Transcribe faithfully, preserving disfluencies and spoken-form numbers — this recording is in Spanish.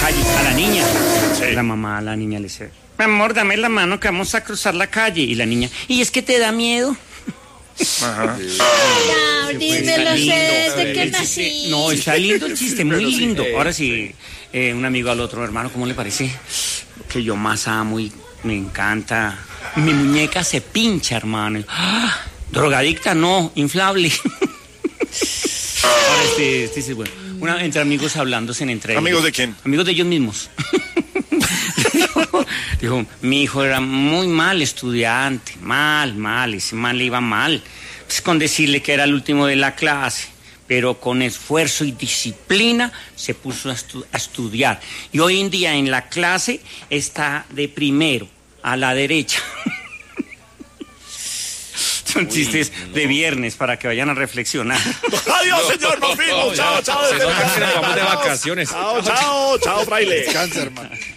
calle, a la niña. Sí. La mamá a la niña le dice, mi amor, dame la mano que vamos a cruzar la calle. Y la niña, ¿y es que te da miedo? Ajá. Gaudí, me lo sé desde que nací. No, está lindo el chiste, muy lindo. Ahora sí, eh, un amigo al otro, hermano, ¿cómo le parece? Que yo más amo y me encanta. Mi muñeca se pincha, hermano. ¡Ah! Drogadicta, no, inflable. Ahora este, este es bueno. Una, entre amigos hablándose en entre ¿Amigos ellos. de quién? Amigos de ellos mismos. dijo, dijo, mi hijo era muy mal estudiante, mal, mal, ese mal le iba mal. Pues con decirle que era el último de la clase, pero con esfuerzo y disciplina se puso a, estu- a estudiar. Y hoy en día en la clase está de primero, a la derecha. Son chistes Uy, no. de viernes para que vayan a reflexionar. Adiós, no, señor, nos fuimos. Chao, chao. Se nos vamos de vacaciones. Chao, chao, chao, fraile. Descansa, hermano.